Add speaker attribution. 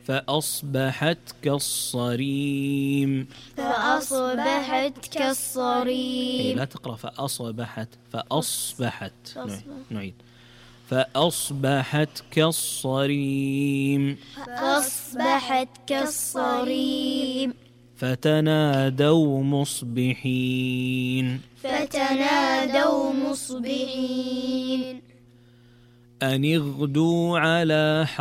Speaker 1: فأصبحت كالصريم.
Speaker 2: فأصبحت كالصريم.
Speaker 1: لا تقرأ فأصبحت، فأصبحت. نعيد. فأصبحت كالصريم.
Speaker 2: فأصبحت كالصريم.
Speaker 1: فتنادوا مصبحين.
Speaker 2: فتنادوا مصبحين.
Speaker 1: أن اغدوا على